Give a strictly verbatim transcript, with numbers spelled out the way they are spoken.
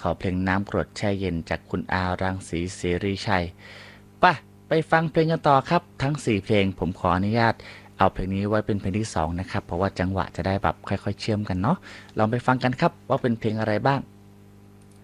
ขอเพลงน้ำกรดแช่เย็นจากคุณอารังสีเสรีชัยป่ะไปฟังเพลงกันต่อครับทั้งสี่เพลงผมขออนุญาตเอาเพลงนี้ไว้เป็นเพลงที่สองนะครับเพราะว่าจังหวะจะได้แบบค่อยๆเชื่อมกันเนาะลองไปฟังกันครับว่าเป็นเพลงอะไรบ้าง